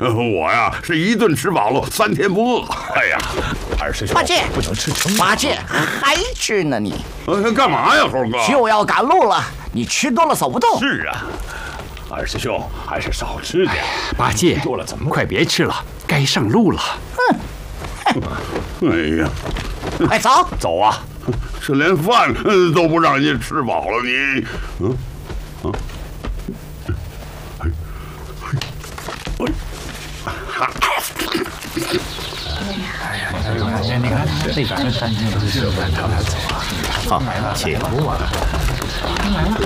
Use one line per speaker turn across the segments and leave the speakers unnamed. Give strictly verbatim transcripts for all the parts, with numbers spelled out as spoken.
我呀是一顿吃饱了，三天不饿。哎呀，
二师兄，
八戒
不能吃撑。
八戒还吃呢你？
呃，干嘛呀，猴哥？
就要赶路了，你吃多了走不动。
是啊，二师兄还是少吃点。
八戒，
多了怎么？
快别吃了，该上路了。
哎呀，
快走
走啊！
这连饭都不让人家吃饱了，你，嗯，嗯，哎，
哎呀，你看那边，他们走啊，
好，且不啊，
来了。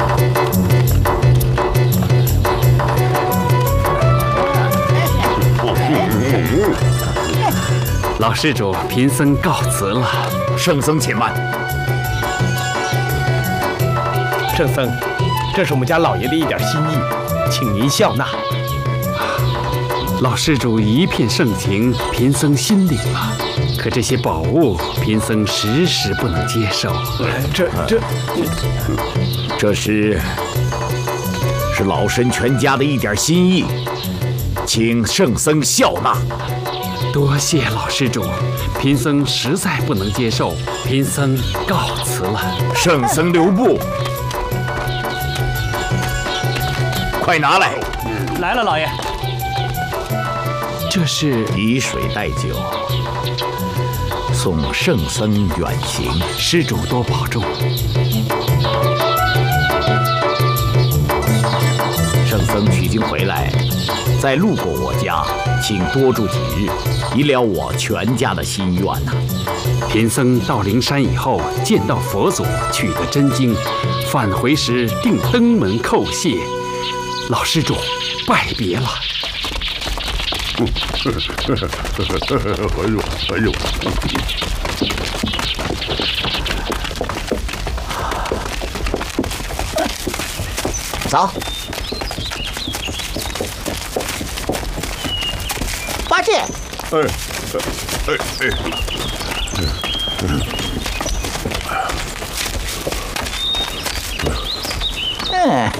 老施主，贫僧告辞了。
圣僧且慢。
圣僧，这是我们家老爷的一点心意，请您笑纳。
老施主一片盛情，贫僧心领了。可这些宝物，贫僧时时不能接受。
这这
这是是老身全家的一点心意，请圣僧笑纳。
多谢老施主，贫僧实在不能接受，贫僧告辞了。
圣僧留步，快拿来！
来了，老爷。
这是
以水代酒，送圣僧远行。
施主多保重。
圣僧取经回来，再路过我家，请多住几日，以了我全家的心愿呐、啊。
贫僧到灵山以后，见到佛祖，取得真经，返回时定登门叩谢。老施主，拜别了。
哎呦，哎呦！
走。八戒，
哎，哎哎，
嗯，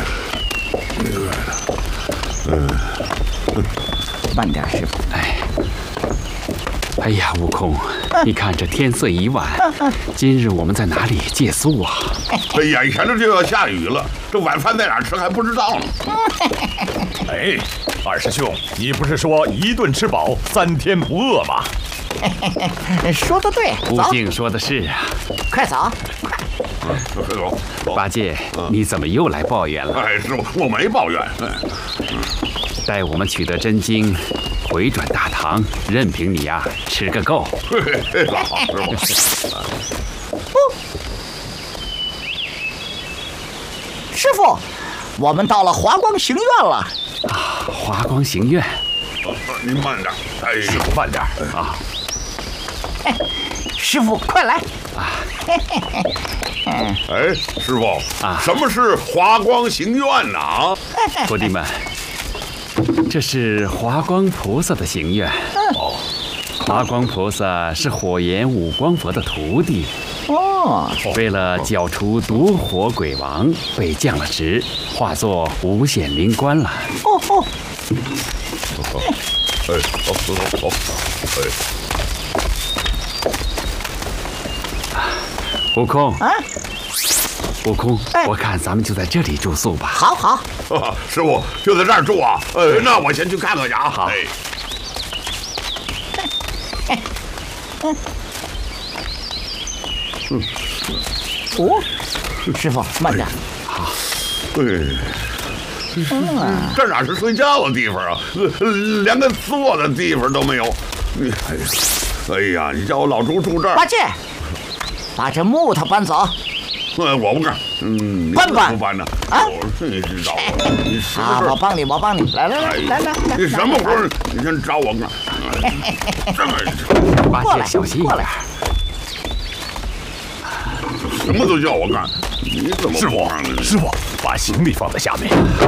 嗯，慢点，师傅。
哎，哎呀，悟空，你看这天色已晚，今日我们在哪里借宿啊？
眼前着就要下雨了，这晚饭在哪儿吃还不知道呢。
哎，二师兄，你不是说一顿吃饱，三天不饿吗？
说的对，
悟净说的是啊。
快走，快！
走，
八戒，你怎么又来抱怨了？
哎，师傅，我没抱怨。
待我们取得真经，回转大唐，任凭你呀吃个够。
老师傅，
师傅，我们到了华光行院了。
啊，华光行院。
您慢点，哎，
师傅慢点啊。
师傅，快来！
啊，
哎，师傅
啊，
什么是华光行院呢？啊，
徒弟们，这是华光菩萨的行院。
哦，
华光菩萨是火焰五光佛的徒弟。
哦，
为了剿除毒火鬼王，被降了职，化作五显灵官了。
哦哦，
哎，好，好，好，哎。
悟空
啊，
悟空，
哎
我看咱们就在这里住宿吧。
好好。
啊，师傅就在这儿住啊？呃，那我先去看看去啊。好。哎，
嗯，哦，师傅慢点。
好。对。这哪是睡觉的地方啊？连个坐的地方都没有。你，哎呀，你叫我老朱住这儿。
八戒，把这木头搬走。
呃，我不干。嗯，
搬搬
不搬呢？
啊，
你知道，你什
啊，
么事？
我帮你，我帮你。来来来来来来，
你什么活？你先找我干。这么，
八戒小心一点。
什么都叫我干，你怎么？
师傅，师傅，把行李放在下面。